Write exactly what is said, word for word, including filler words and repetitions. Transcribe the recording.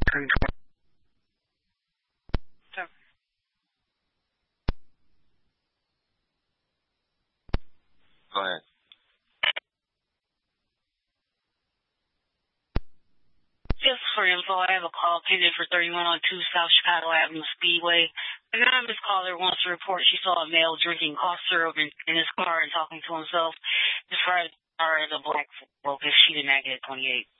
Go ahead. Just for info, I have a call pending for thirty-one oh two South Chicago Avenue Speedway. An anonymous caller wants to report she saw a male drinking cough syrup in, in his car and talking to himself. Described her as a black focus. She did not get twenty-eight.